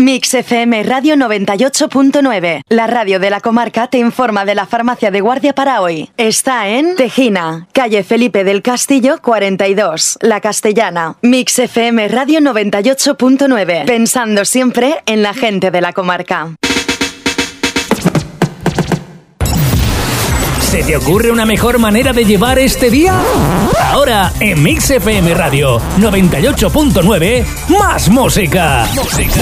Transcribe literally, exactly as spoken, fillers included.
Mix F M Radio noventa y ocho punto nueve. La radio de la comarca te informa de la farmacia de guardia para hoy. Está en Tejina, calle Felipe del Castillo cuarenta y dos, La Castellana. Mix F M Radio noventa y ocho punto nueve. Pensando siempre en la gente de la comarca. ¿Se te ocurre una mejor manera de llevar este día? Ahora, en Mix F M Radio noventa y ocho punto nueve, más música. Música.